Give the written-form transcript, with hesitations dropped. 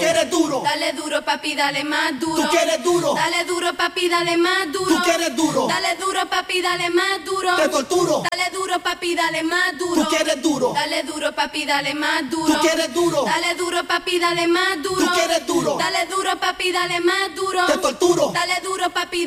quieres duro. Dale duro, papi, dale más duro. Tú quieres duro. Dale duro, papi, dale más duro. Tú quieres duro. Dale duro, papi, dale más duro. Te torturo. Dale duro, papi, dale más duro. Tú quieres duro. Dale duro, papi, dale más duro. Tú quieres duro. Dale duro, papi, dale más duro. Tú quieres duro. Dale duro, papi, dale más duro. Te torturo. Dale duro, papi.